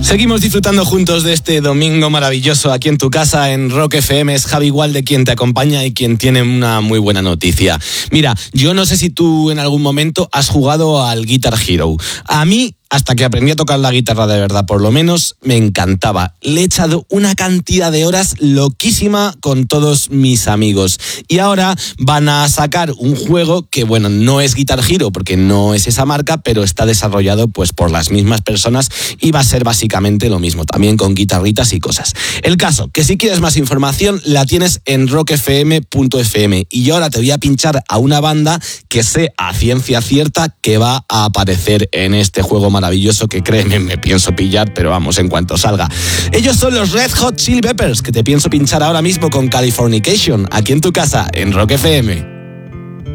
Seguimos disfrutando juntos de este domingo maravilloso aquí en tu casa en Rock FM. Es Javi Gualde quien te acompaña y quien tiene una muy buena noticia. Mira, yo no sé si tú en algún momento has jugado al Guitar Hero. A mí, hasta que aprendí a tocar la guitarra de verdad, por lo menos, me encantaba. Le he echado una cantidad de horas loquísima con todos mis amigos. Y ahora van a sacar un juego que, bueno, no es Guitar Hero, porque no es esa marca, pero está desarrollado pues por las mismas personas y va a ser básicamente lo mismo, también con guitarritas y cosas. El caso, que si quieres más información, la tienes en rockfm.fm. Y yo ahora te voy a pinchar a una banda que sé a ciencia cierta que va a aparecer en este juego maravilloso que, créeme, me pienso pillar, pero vamos, en cuanto salga. Ellos son los Red Hot Chili Peppers, que te pienso pinchar ahora mismo con Californication, aquí en tu casa, en Rock FM.